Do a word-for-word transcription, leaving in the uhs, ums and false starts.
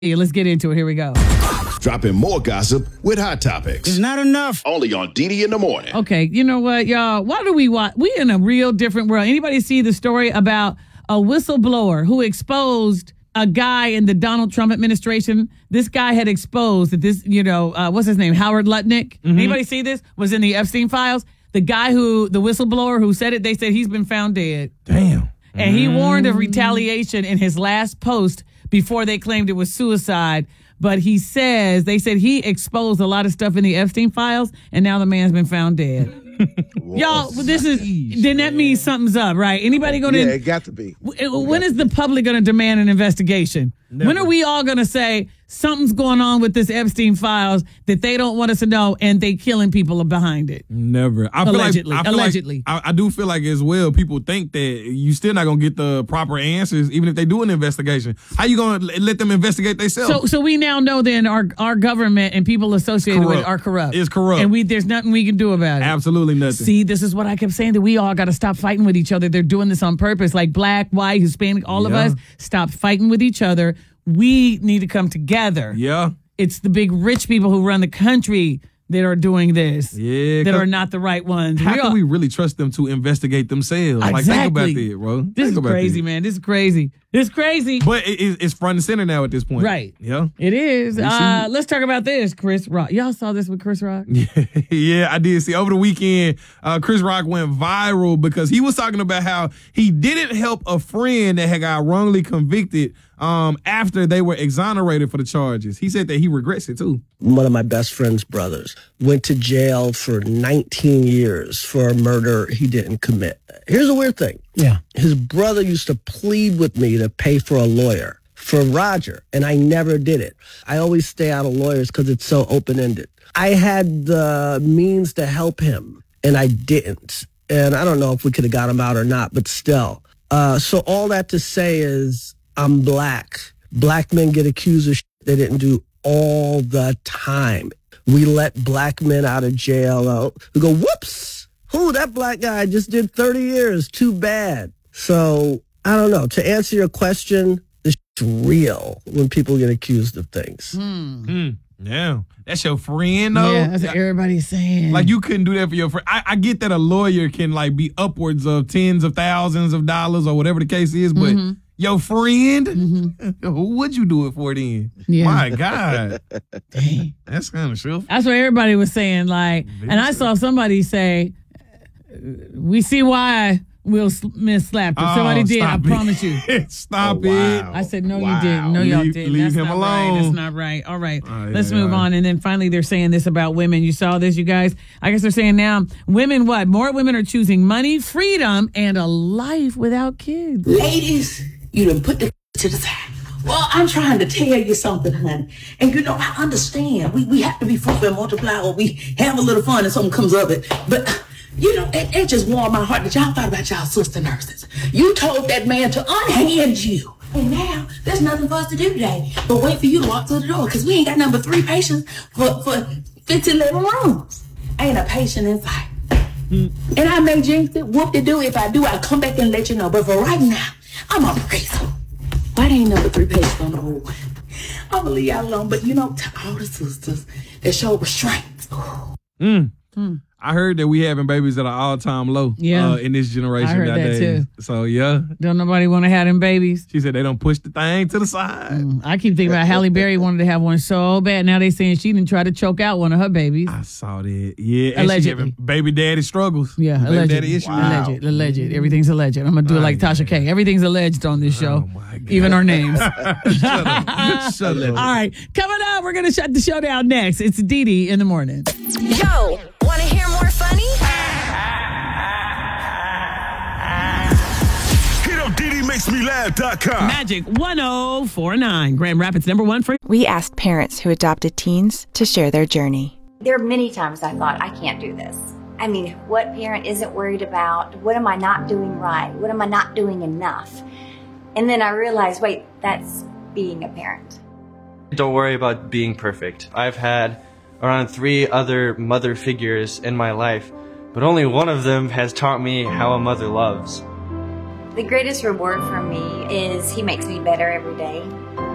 Yeah, let's get into it. Here we go. Dropping more gossip with Hot Topics. It's not enough. Only on Didi in the Morning. Okay, you know what, y'all? Why do we watch? We in a real different world. Anybody see the story about a whistleblower who exposed a guy in the Donald Trump administration? This guy had exposed that this, you know, uh, what's his name? Howard Lutnick. Mm-hmm. Anybody see this? Was in the Epstein files. The guy who, the whistleblower who said it, they said he's been found dead. Damn. And he warned of retaliation in his last post before they claimed it was suicide. But he says, they said he exposed a lot of stuff in the Epstein files, and now the man's been found dead. Y'all, this is, then that means something's up, right? Anybody going to? Yeah, it got to be. When is the public going to demand an investigation? Never. When are we all going to say something's going on with this Epstein files that they don't want us to know and they killing people behind it? Never. I allegedly. Feel like, I feel allegedly. Like, I, I do feel like as well, people think that you still not going to get the proper answers even if they do an investigation. How you going to let them investigate themselves? So so we now know then our, our government and people associated corrupt. with it are corrupt. It's corrupt. And we there's nothing we can do about it. Absolutely nothing. See, this is what I kept saying, that we all got to stop fighting with each other. They're doing this on purpose. Like black, white, Hispanic, all yeah. of us, stop fighting with each other. We need to come together. Yeah. It's the big rich people who run the country that are doing this. Yeah. That are not the right ones. How we can all, we really trust them to investigate themselves? Exactly. Like, think about that, bro. This think is about crazy, that. man. This is crazy. This is crazy. But it, it's front and center now at this point. Right. Yeah. It is. We Uh, see- let's talk about this, Chris Rock. Y'all saw this with Chris Rock? Yeah, I did see. Over the weekend, uh, Chris Rock went viral because he was talking about how he didn't help a friend that had got wrongly convicted um, after they were exonerated for the charges. He said that he regrets it, too. One of my best friend's brothers went to jail for nineteen years for a murder he didn't commit. Here's a weird thing. Yeah. His brother used to plead with me to pay for a lawyer for Roger, and I never did it. I always stay out of lawyers because it's so open-ended. I had the means to help him, and I didn't. And I don't know if we could have got him out or not, but still. Uh, so all that to say is I'm black. Black men get accused of shit they didn't do all the time. We let black men out of jail. Uh, we go, whoops, who, that black guy just did thirty years. Too bad. So I don't know. To answer your question, this shit's real when people get accused of things. Hmm. Hmm. Yeah. That's your friend, though. Yeah, that's what everybody's saying. Like, you couldn't do that for your friend. I, I get that a lawyer can, like, be upwards of tens of thousands of dollars or whatever the case is, but mm-hmm. your friend, mm-hmm. who would you do it for then? Yeah. My God. Dang. That's kind of true. That's what everybody was saying. Like, and I saw somebody say, we see why Will Smith slapped him. Oh, Somebody did, I stop it. promise you. Stop Oh, it. wow. I said, no, Wow. you didn't. No, y'all Leave- didn't. leave That's him not alone. right. That's not right. All right. Oh, Let's yeah, move yeah. on. And then finally, they're saying this about women. You saw this, you guys? I guess they're saying now, women what? More women are choosing money, freedom, and a life without kids. Ladies, you done put the to the side. Well, I'm trying to tell you something, honey. And you know, I understand. We we have to be fruitful and multiply, or we have a little fun and something comes of it. But, you know, it, it just warmed my heart that y'all thought about y'all sister nurses. You told that man to unhand you. And now, there's nothing for us to do today but wait for you to walk through the door, because we ain't got number three patients for, for fifteen living rooms. Ain't a patient in sight. Mm. And I may jinx it, whoop de do. If I do, I'll come back and let you know. But for right now, I'm a praise him. Why there ain't number three patients on the board? I'm gonna leave y'all alone. But you know, to all the sisters that show restraint. Mm. Mm. I heard that we having babies at an all-time low Yeah. uh, in this generation I heard nowadays. that too. So, yeah. Don't nobody want to have them babies. She said they don't push the thing to the side. Mm. I keep thinking about Halle Berry wanted to have one so bad. Now they saying she didn't try to choke out one of her babies. I saw that. Yeah. and Allegedly. she having baby daddy struggles. Yeah, baby alleged. daddy issues. Wow. Alleged, alleged. Everything's alleged. I'm gonna do it like My Tasha K. Everything's alleged on this show, Oh, my God. even our names. Shut up. Shut All up. right, coming up, we're gonna shut the show down next. It's Didi in the morning. Yo, want to hear more funny? Hit up Didi Makes Me Laugh dot com. Magic one oh four nine, Grand Rapids number one for. We asked parents who adopted teens to share their journey. There are many times I thought, I can't do this. I mean, what parent isn't worried about, what am I not doing right? What am I not doing enough? And then I realized, wait, that's being a parent. Don't worry about being perfect. I've had around three other mother figures in my life, but only one of them has taught me how a mother loves. The greatest reward for me is he makes me better every day.